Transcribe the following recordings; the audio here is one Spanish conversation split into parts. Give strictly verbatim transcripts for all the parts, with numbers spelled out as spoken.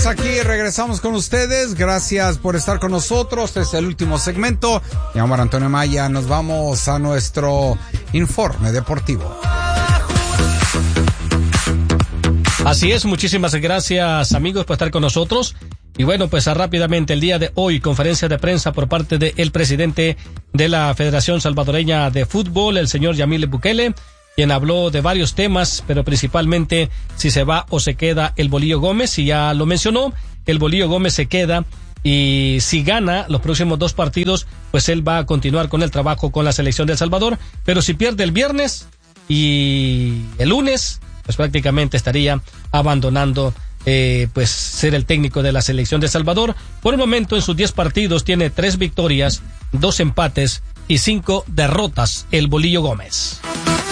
Aquí regresamos con ustedes, gracias por estar con nosotros, este es el último segmento. Mi nombre es Antonio Maya, nos vamos a nuestro informe deportivo. Así es, muchísimas gracias amigos por estar con nosotros. Y bueno, pues rápidamente el día de hoy, conferencia de prensa por parte del presidente de la Federación Salvadoreña de Fútbol, el señor Yamile Bukele, quien habló de varios temas, pero principalmente si se va o se queda el Bolillo Gómez, y ya lo mencionó, el Bolillo Gómez se queda, y si gana los próximos dos partidos, pues él va a continuar con el trabajo con la selección de El Salvador, pero si pierde el viernes y el lunes, pues prácticamente estaría abandonando eh, pues ser el técnico de la selección de El Salvador. Por el momento en sus diez partidos tiene tres victorias, dos empates y cinco derrotas el Bolillo Gómez.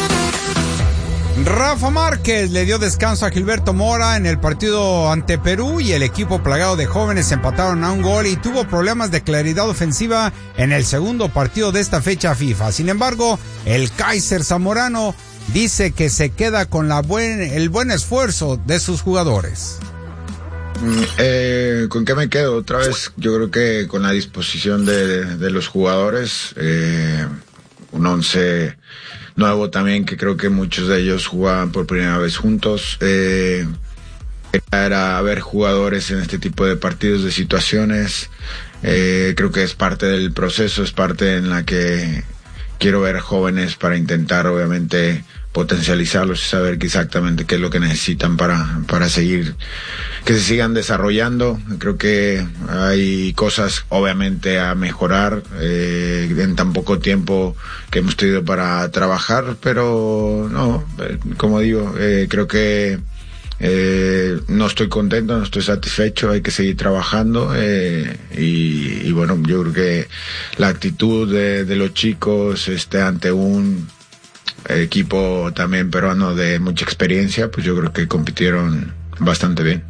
Rafa Márquez le dio descanso a Gilberto Mora en el partido ante Perú y el equipo plagado de jóvenes empataron a un gol y tuvo problemas de claridad ofensiva en el segundo partido de esta fecha FIFA. Sin embargo, el Kaiser zamorano dice que se queda con la buen, el buen esfuerzo de sus jugadores. Eh, ¿Con qué me quedo? Otra vez, yo creo que con la disposición de, de los jugadores, eh, un once nuevo también, que creo que muchos de ellos jugaban por primera vez juntos. Eh, era ver jugadores en este tipo de partidos, de situaciones. Eh, creo que es parte del proceso, es parte en la que quiero ver jóvenes para intentar, obviamente, potencializarlos y saber exactamente qué es lo que necesitan para, para seguir, que se sigan desarrollando. Creo que hay cosas obviamente a mejorar eh, en tan poco tiempo que hemos tenido para trabajar, pero no, eh, como digo, eh, creo que eh, no estoy contento, no estoy satisfecho, hay que seguir trabajando eh, y, y bueno, yo creo que la actitud de, de los chicos este, ante un equipo también peruano de mucha experiencia, pues yo creo que compitieron bastante bien.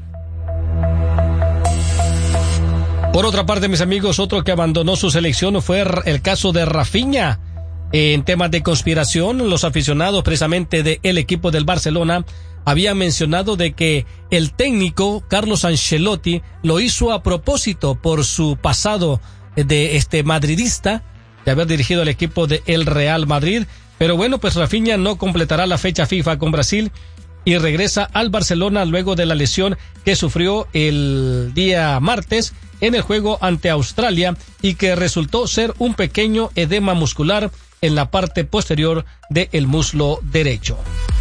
Por otra parte, mis amigos, otro que abandonó su selección fue el caso de Rafinha. En temas de conspiración, los aficionados precisamente del equipo del Barcelona habían mencionado de que el técnico Carlos Ancelotti lo hizo a propósito por su pasado de este madridista, de haber dirigido el equipo de el Real Madrid. Pero bueno, pues Rafinha no completará la fecha FIFA con Brasil y regresa al Barcelona luego de la lesión que sufrió el día martes en el juego ante Australia y que resultó ser un pequeño edema muscular en la parte posterior del muslo derecho.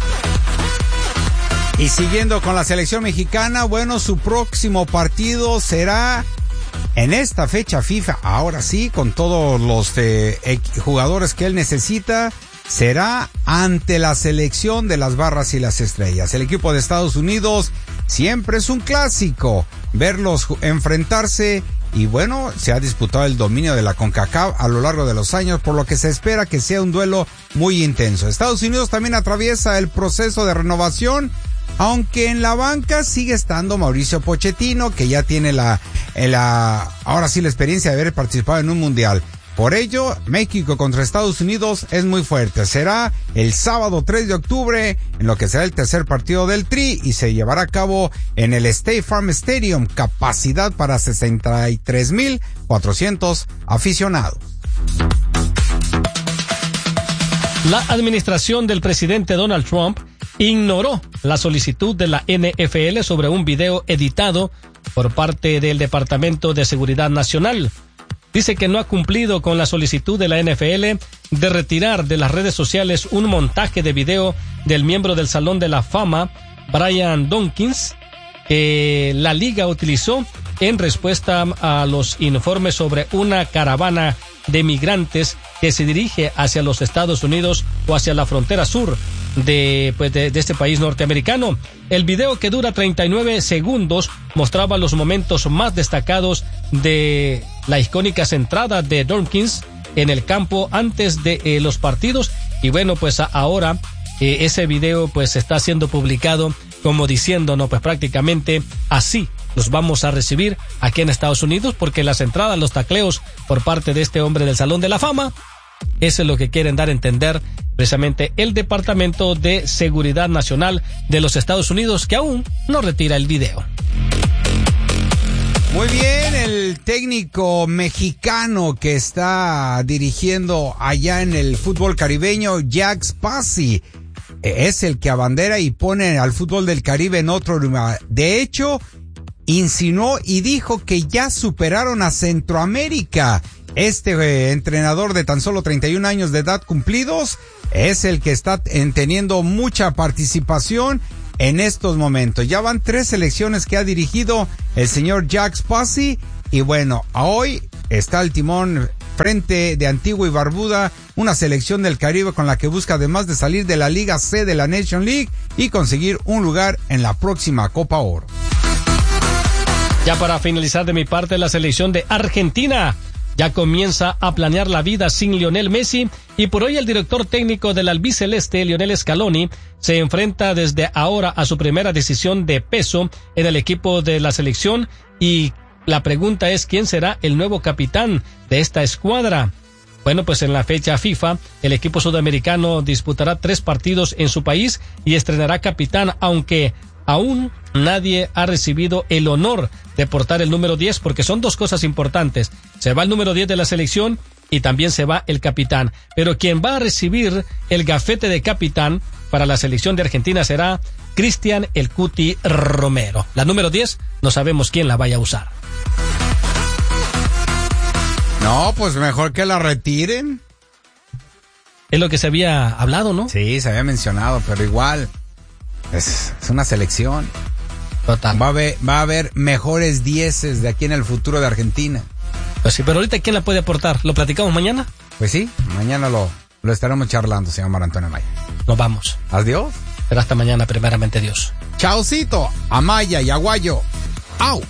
Y siguiendo con la selección mexicana, bueno, su próximo partido será en esta fecha FIFA, ahora sí, con todos los eh, jugadores que él necesita, será ante la selección de las barras y las estrellas. El equipo de Estados Unidos siempre es un clásico verlos enfrentarse y bueno, se ha disputado el dominio de la CONCACAF a lo largo de los años, por lo que se espera que sea un duelo muy intenso. Estados Unidos también atraviesa el proceso de renovación, aunque en la banca sigue estando Mauricio Pochettino, que ya tiene la, la ahora sí la experiencia de haber participado en un mundial. Por ello, México contra Estados Unidos es muy fuerte. Será el sábado tres de octubre, en lo que será el tercer partido del Tri, y se llevará a cabo en el State Farm Stadium, capacidad para sesenta y tres mil cuatrocientos aficionados. La administración del presidente Donald Trump ignoró la solicitud de la N F L sobre un video editado por parte del Departamento de Seguridad Nacional. Dice que no ha cumplido con la solicitud de la N F L de retirar de las redes sociales un montaje de video del miembro del Salón de la Fama, Brian Dawkins, que la liga utilizó en respuesta a los informes sobre una caravana de migrantes que se dirige hacia los Estados Unidos o hacia la frontera sur de, pues de, de este país norteamericano. El video, que dura treinta y nueve segundos, mostraba los momentos más destacados de la icónica entrada de Dawkins en el campo antes de eh, los partidos. Y bueno, pues a, ahora eh, ese video pues está siendo publicado como diciendo, no, pues prácticamente así los vamos a recibir aquí en Estados Unidos, porque las entradas, los tacleos por parte de este hombre del Salón de la Fama, eso es lo que quieren dar a entender precisamente el Departamento de Seguridad Nacional de los Estados Unidos, que aún no retira el video. Muy bien, el técnico mexicano que está dirigiendo allá en el fútbol caribeño, Jack Spassi, es el que abandera y pone al fútbol del Caribe en otro lugar. De hecho, insinuó y dijo que ya superaron a Centroamérica. Este eh, entrenador de tan solo treinta y un años de edad cumplidos es el que está en, teniendo mucha participación en estos momentos. Ya van tres selecciones que ha dirigido el señor Jack Spassi y bueno, hoy está el timón frente de Antigua y Barbuda, una selección del Caribe con la que busca además de salir de la Liga C de la Nation League y conseguir un lugar en la próxima Copa Oro. Ya para finalizar de mi parte, la selección de Argentina ya comienza a planear la vida sin Lionel Messi y por hoy el director técnico del albiceleste, Lionel Scaloni, se enfrenta desde ahora a su primera decisión de peso en el equipo de la selección y la pregunta es ¿quién será el nuevo capitán de esta escuadra? Bueno, pues en la fecha FIFA, el equipo sudamericano disputará tres partidos en su país y estrenará capitán, aunque aún nadie ha recibido el honor de portar el número diez porque son dos cosas importantes. Se va el número diez de la selección y también se va el capitán. Pero quien va a recibir el gafete de capitán para la selección de Argentina será Cristian El Cuti Romero. La número diez, no sabemos quién la vaya a usar. No, pues mejor que la retiren. Es lo que se había hablado, ¿no? Sí, se había mencionado, pero igual es, es una selección. Total. Va a haber, va a haber mejores dieces de aquí en el futuro de Argentina. Pues sí, pero ahorita ¿quién la puede aportar? ¿Lo platicamos mañana? Pues sí, mañana lo, lo estaremos charlando, señor Mar Antonio Amaya. Nos vamos. Adiós. Pero hasta mañana, primeramente Dios. Chaucito, Amaya y Aguayo, out.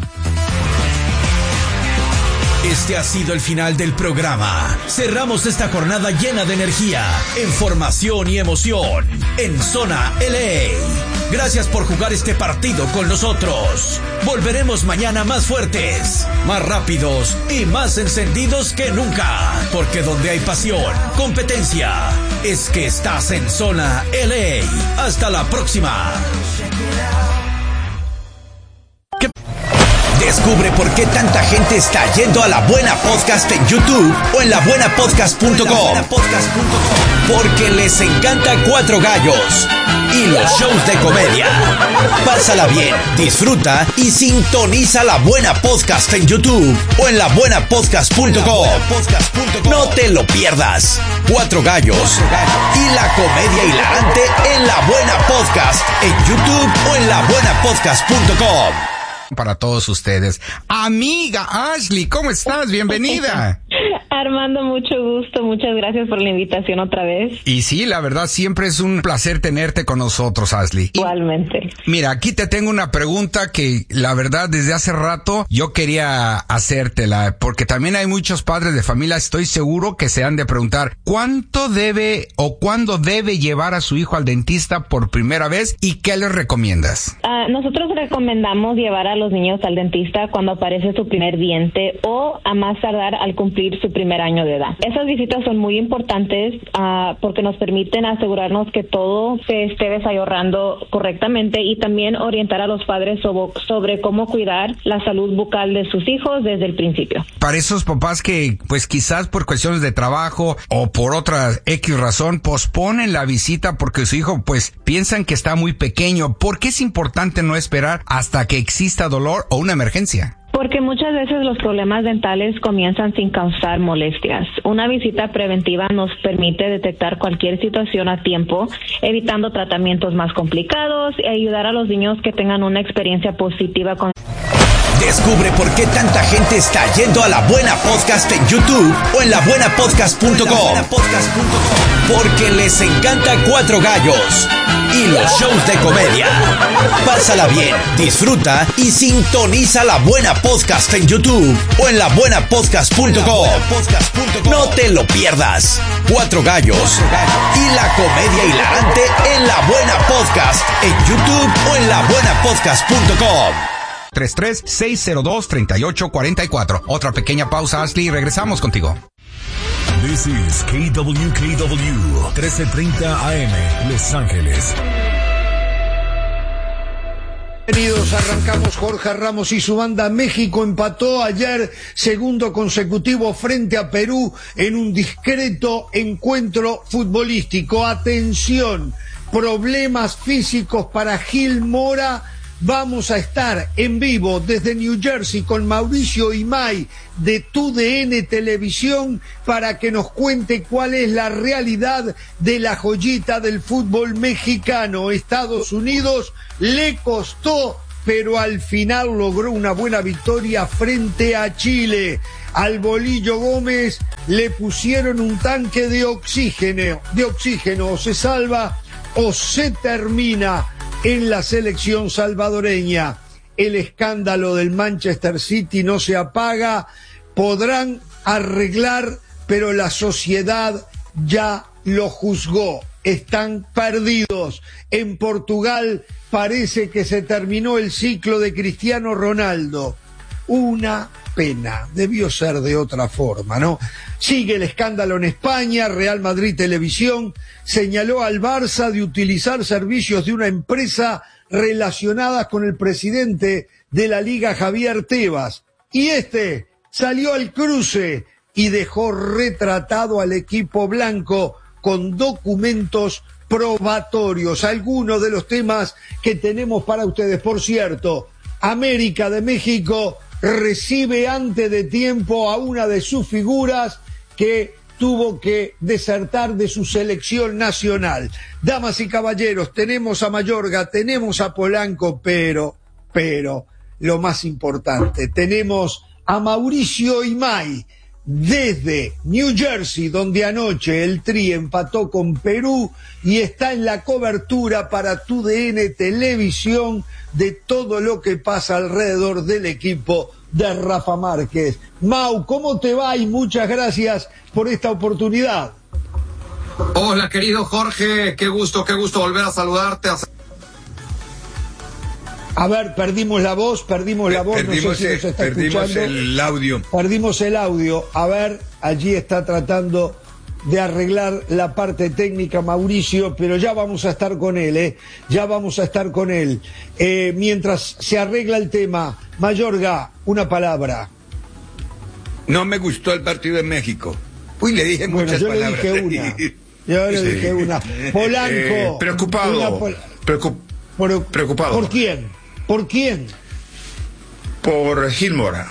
Este ha sido el final del programa. Cerramos esta jornada llena de energía, información y emoción en Zona L A. Gracias por jugar este partido con nosotros. Volveremos mañana más fuertes, más rápidos y más encendidos que nunca. Porque donde hay pasión, competencia, es que estás en Zona L A. Hasta la próxima. Descubre por qué tanta gente está yendo a La Buena Podcast en YouTube o en la buena podcast punto com. Porque les encanta Cuatro Gallos y los shows de comedia. Pásala bien, disfruta y sintoniza La Buena Podcast en YouTube o en la buena podcast punto com. No te lo pierdas. Cuatro Gallos y la comedia hilarante en La Buena Podcast en YouTube o en la buena podcast punto com. Para todos ustedes. Amiga Ashley, ¿cómo estás? Bienvenida. Armando, mucho gusto, muchas gracias por la invitación otra vez. Y sí, la verdad, siempre es un placer tenerte con nosotros, Ashley. Igualmente. Y, mira, aquí te tengo una pregunta que, la verdad, desde hace rato yo quería hacértela, porque también hay muchos padres de familia, estoy seguro que se han de preguntar, ¿cuánto debe o cuándo debe llevar a su hijo al dentista por primera vez y qué les recomiendas? Uh, nosotros recomendamos llevar a los niños al dentista cuando aparece su primer diente o a más tardar al cumplir su primer año de edad. Esas visitas son muy importantes uh, porque nos permiten asegurarnos que todo se esté desarrollando correctamente y también orientar a los padres sobre, sobre cómo cuidar la salud bucal de sus hijos desde el principio. Para esos papás que pues quizás por cuestiones de trabajo o por otra X razón posponen la visita porque su hijo pues piensan que está muy pequeño, ¿por qué es importante no esperar hasta que exista dolor o una emergencia? Porque muchas veces los problemas dentales comienzan sin causar molestias. Una visita preventiva nos permite detectar cualquier situación a tiempo, evitando tratamientos más complicados y ayudar a los niños que tengan una experiencia positiva con... Descubre por qué tanta gente está yendo a La Buena Podcast en YouTube o en la buena podcast punto com. Porque les encanta Cuatro Gallos y los shows de comedia. Pásala bien, disfruta y sintoniza La Buena Podcast en YouTube o en la buena podcast punto com. No te lo pierdas. Cuatro Gallos y la comedia hilarante en La Buena Podcast en YouTube o en la buena podcast punto com. tres tres seis cero dos tres ocho cuatro cuatro. Otra pequeña pausa, Ashley, y regresamos contigo. This is K W K W trece treinta A M, Los Ángeles. Bienvenidos, arrancamos. Jorge Ramos y su banda. México empató ayer, segundo consecutivo frente a Perú en un discreto encuentro futbolístico. Atención, problemas físicos para Gil Mora. Vamos a estar en vivo desde New Jersey con Mauricio Imay de T U D N Televisión para que nos cuente cuál es la realidad de la joyita del fútbol mexicano. Estados Unidos le costó, pero al final logró una buena victoria frente a Chile. Al Bolillo Gómez le pusieron un tanque de oxígeno, de oxígeno, o se salva o se termina en la selección salvadoreña. El escándalo del Manchester City no se apaga. Podrán arreglar, pero la sociedad ya lo juzgó. Están perdidos. En Portugal parece que se terminó el ciclo de Cristiano Ronaldo. Una pena, debió ser de otra forma, ¿no? Sigue el escándalo en España. Real Madrid Televisión señaló al Barça de utilizar servicios de una empresa relacionada con el presidente de la Liga, Javier Tebas, y este salió al cruce y dejó retratado al equipo blanco con documentos probatorios. Algunos de los temas que tenemos para ustedes. Por cierto, América de México recibe antes de tiempo a una de sus figuras que tuvo que desertar de su selección nacional. Damas y caballeros, tenemos a Mayorga, tenemos a Polanco, pero, pero, lo más importante, tenemos a Mauricio Imay desde New Jersey, donde anoche el Tri empató con Perú y está en la cobertura para T U D N Televisión de todo lo que pasa alrededor del equipo de Rafa Márquez. Mau, ¿cómo te va? Y muchas gracias por esta oportunidad. Hola, querido Jorge, qué gusto, qué gusto volver a saludarte. A ver, perdimos la voz, perdimos la voz, perdimos no sé si nos está perdimos escuchando. el audio. Perdimos el audio. A ver, allí está tratando de arreglar la parte técnica Mauricio, pero ya vamos a estar con él, ¿eh? Ya vamos a estar con él. Eh, mientras se arregla el tema, Mayorga, una palabra. No me gustó el partido de México. Uy, le dije bueno, muchas yo palabras. Le dije una. Yo le sí. dije una. Polanco. Eh, preocupado. Pol Preocup por, preocupado. ¿Por quién? ¿Por quién? Por Gil Mora.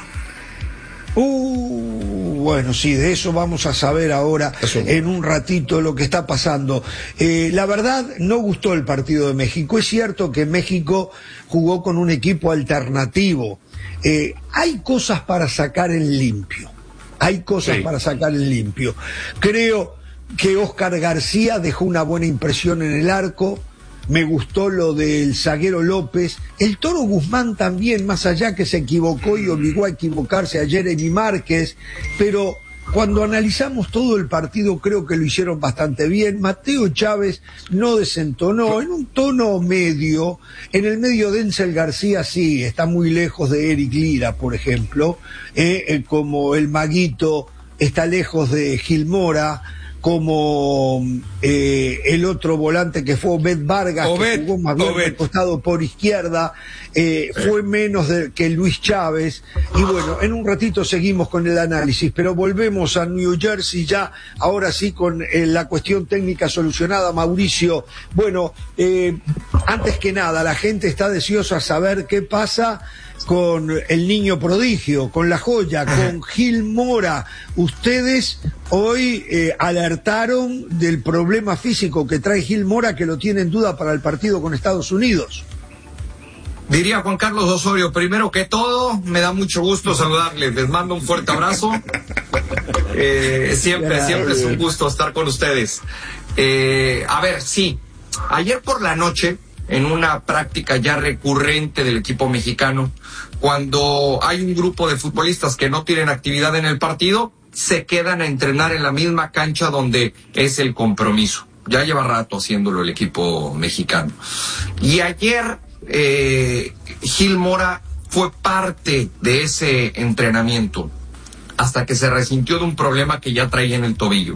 Uh, bueno, sí, de eso vamos a saber ahora en un ratito lo que está pasando. Eh, la verdad, no gustó el partido de México. Es cierto que México jugó con un equipo alternativo. Eh, hay cosas para sacar en limpio. Hay cosas sí. para sacar en limpio. Creo que Oscar García dejó una buena impresión en el arco. Me gustó lo del zaguero López. El Toro Guzmán también, más allá que se equivocó y obligó a equivocarse a Jeremy Márquez, pero cuando analizamos todo el partido creo que lo hicieron bastante bien. Mateo Chávez no desentonó, en un tono medio. En el medio Denzel García sí, está muy lejos de Eric Lira, por ejemplo, eh, eh, como el Maguito está lejos de Gil Mora, como eh, el otro volante que fue Obed Vargas, Obed, que jugó más bien al costado por izquierda, eh, sí. fue menos de, que Luis Chávez. Y bueno, en un ratito seguimos con el análisis, pero volvemos a New Jersey ya, ahora sí con eh, la cuestión técnica solucionada. Mauricio, bueno, eh, antes que nada, la gente está deseosa de saber qué pasa con el niño prodigio, con la joya, con Gil Mora. Ustedes hoy eh, alertaron del problema físico que trae Gil Mora, que lo tiene en duda para el partido con Estados Unidos. Diría Juan Carlos Osorio, primero que todo, me da mucho gusto saludarles, les mando un fuerte abrazo. Eh, siempre, Gracias. siempre es un gusto estar con ustedes. Eh, a ver, sí, ayer por la noche, en una práctica ya recurrente del equipo mexicano, cuando hay un grupo de futbolistas que no tienen actividad en el partido, se quedan a entrenar en la misma cancha donde es el compromiso. Ya lleva rato haciéndolo el equipo mexicano. Y ayer eh, Gil Mora fue parte de ese entrenamiento hasta que se resintió de un problema que ya traía en el tobillo.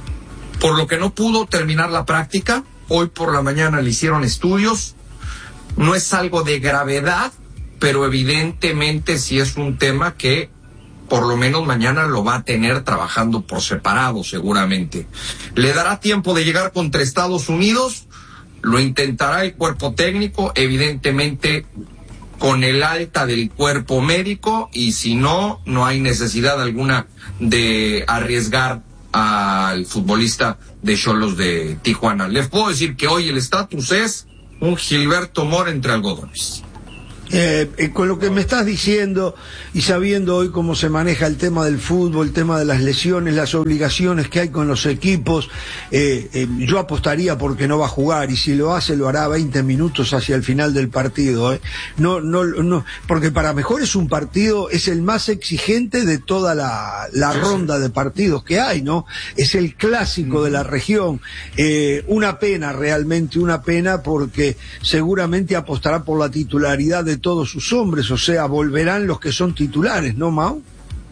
Por lo que no pudo terminar la práctica. Hoy por la mañana le hicieron estudios, no es algo de gravedad, pero evidentemente sí es un tema que por lo menos mañana lo va a tener trabajando por separado seguramente. ¿Le dará tiempo de llegar contra Estados Unidos? Lo intentará el cuerpo técnico, evidentemente con el alta del cuerpo médico, y si no, no hay necesidad alguna de arriesgar al futbolista de Xolos de Tijuana. Les puedo decir que hoy el estatus es un Gilberto Mora entre algodones. Eh, eh, con lo que me estás diciendo y sabiendo hoy cómo se maneja el tema del fútbol, el tema de las lesiones, las obligaciones que hay con los equipos, eh, eh, yo apostaría porque no va a jugar, y si lo hace lo hará veinte minutos hacia el final del partido, eh. no, no, no, porque para mejor es un partido, es el más exigente de toda la, la ronda de partidos que hay, ¿no? Es el clásico de la región. Eh, una pena, realmente una pena, porque seguramente apostará por la titularidad de todos sus hombres, o sea, volverán los que son titulares, ¿no, Mau?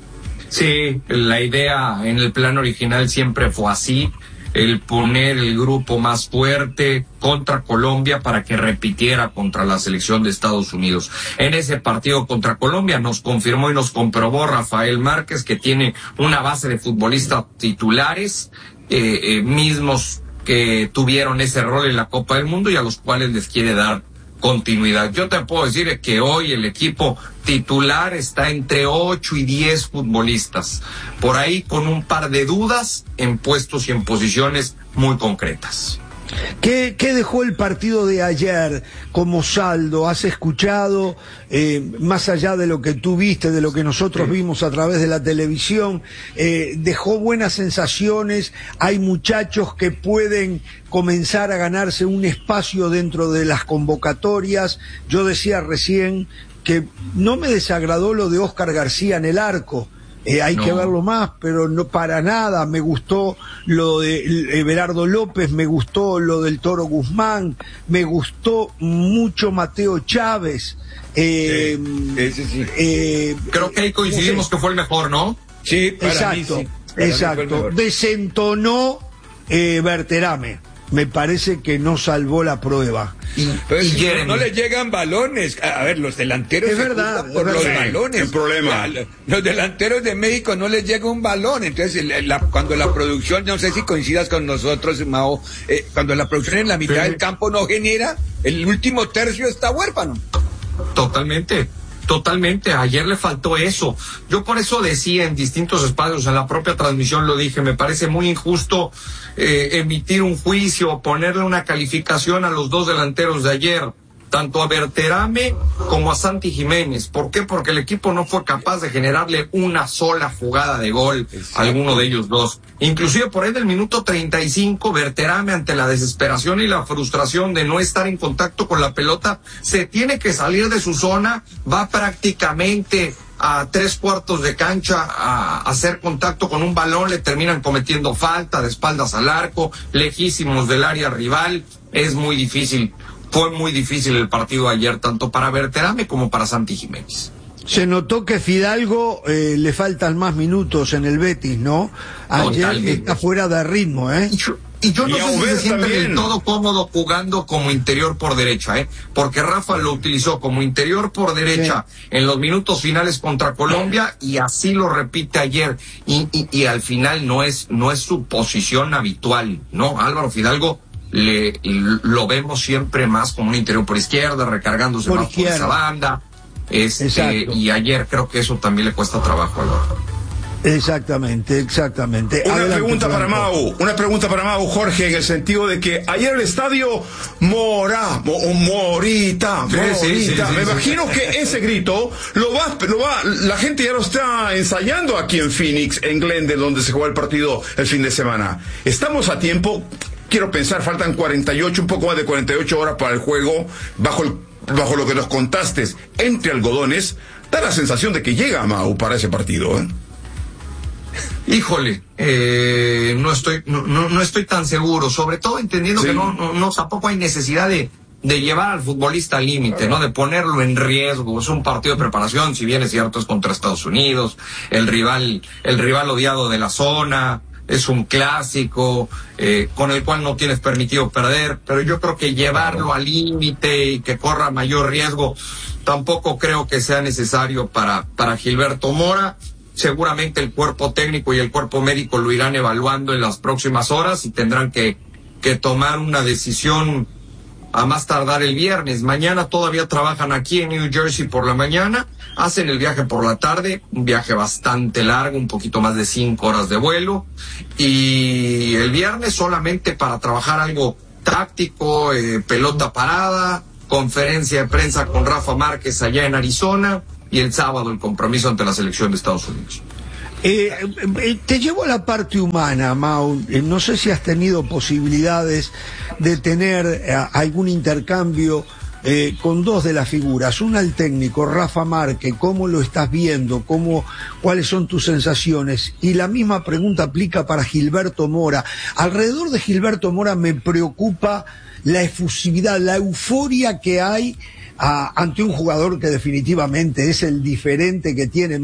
Sí, la idea en el plan original siempre fue así, el poner el grupo más fuerte contra Colombia para que repitiera contra la selección de Estados Unidos. En ese partido contra Colombia nos confirmó y nos comprobó Rafael Márquez que tiene una base de futbolistas titulares, eh, eh, mismos que tuvieron ese rol en la Copa del Mundo y a los cuales les quiere dar continuidad. Yo te puedo decir que hoy el equipo titular está entre ocho y diez futbolistas, por ahí con un par de dudas en puestos y en posiciones muy concretas. ¿Qué, ¿Qué dejó el partido de ayer como saldo? ¿Has escuchado, eh, más allá de lo que tú viste, de lo que nosotros sí. vimos a través de la televisión, eh, dejó buenas sensaciones? ¿Hay muchachos que pueden comenzar a ganarse un espacio dentro de las convocatorias? Yo decía recién que no me desagradó lo de Oscar García en el arco. Eh, hay no. que verlo más, pero no para nada. Me gustó lo de Everardo López, me gustó lo del Toro Guzmán, me gustó mucho Mateo Chávez. Eh, sí, sí, sí. Eh, Creo que ahí coincidimos no sé. que fue el mejor, ¿no? Sí, para exacto, mí sí. Para exacto. Desentonó eh, Berterame. Me parece que no salvó la prueba. Y, pero y si no, no le llegan balones. A ver, los delanteros es se verdad, por es los verdad. balones. El problema. La, los delanteros de México no les llega un balón. Entonces, la, la, cuando la producción, no sé si coincidas con nosotros, Mao, eh, cuando la producción en la mitad sí. del campo no genera, el último tercio está huérfano. Totalmente. Totalmente, ayer le faltó eso. Yo por eso decía en distintos espacios, en la propia transmisión lo dije, me parece muy injusto eh, emitir un juicio o ponerle una calificación a los dos delanteros de ayer, tanto a Berterame como a Santi Jiménez. ¿Por qué? Porque el equipo no fue capaz de generarle una sola jugada de gol a alguno de ellos dos. Inclusive por ahí del minuto treinta y cinco, Berterame, ante la desesperación y la frustración de no estar en contacto con la pelota, se tiene que salir de su zona, va prácticamente a tres cuartos de cancha a hacer contacto con un balón, le terminan cometiendo falta de espaldas al arco, lejísimos del área rival. Es muy difícil. Fue muy difícil el partido ayer, tanto para Berterame como para Santi Jiménez. Se notó que Fidalgo eh, le faltan más minutos en el Betis, ¿no? Ayer Totalmente. Está fuera de ritmo, ¿eh? Y yo, y yo no y sé si se siente del todo cómodo jugando como interior por derecha, ¿eh? Porque Rafa lo utilizó como interior por derecha sí. en los minutos finales contra Colombia y así lo repite ayer. Y, y, y al final no es, no es su posición habitual, ¿no? Álvaro Fidalgo Le, lo vemos siempre más como un interior por izquierda, recargándose por más izquierda. por esa banda. Este, y ayer creo que eso también le cuesta trabajo al otro. Exactamente, exactamente. Una Adelante, pregunta Franco. para Mau, una pregunta para Mau, Jorge, en el sentido de que ayer el estadio Mora, mo, Morita, sí, Morita, sí, sí, sí, me sí, imagino sí. que ese grito lo va, lo va, la gente ya lo está ensayando aquí en Phoenix, en Glendale, donde se juega el partido el fin de semana. Estamos a tiempo. Quiero pensar, faltan cuarenta y ocho, un poco más de cuarenta y ocho horas para el juego, bajo el, bajo lo que nos contaste, entre algodones, da la sensación de que llega Mau para ese partido, ¿eh? Híjole, eh, no estoy, no, no, no estoy tan seguro, sobre todo entendiendo sí. que no, no, no, tampoco hay necesidad de, de llevar al futbolista al límite, ¿no? De ponerlo en riesgo. Es un partido de preparación, si bien es cierto, es contra Estados Unidos, el rival, el rival odiado de la zona. es un clásico eh, con el cual no tienes permitido perder, pero yo creo que llevarlo al límite y que corra mayor riesgo tampoco creo que sea necesario para, para Gilberto Mora. Seguramente el cuerpo técnico y el cuerpo médico lo irán evaluando en las próximas horas y tendrán que, que tomar una decisión a más tardar el viernes. Mañana todavía trabajan aquí en New Jersey por la mañana, hacen el viaje por la tarde, un viaje bastante largo, un poquito más de cinco horas de vuelo, y el viernes solamente para trabajar algo táctico, eh, pelota parada, conferencia de prensa con Rafa Márquez allá en Arizona, y el sábado el compromiso ante la selección de Estados Unidos. Eh, eh, te llevo a la parte humana, Mau. Eh, no sé si has tenido posibilidades de tener eh, algún intercambio eh, con dos de las figuras. Una, el técnico, Rafa Márquez. ¿Cómo lo estás viendo? ¿Cómo, cuáles son tus sensaciones? Y la misma pregunta aplica para Gilberto Mora. Alrededor de Gilberto Mora me preocupa la efusividad, la euforia que hay a, ante un jugador que definitivamente es el diferente que tiene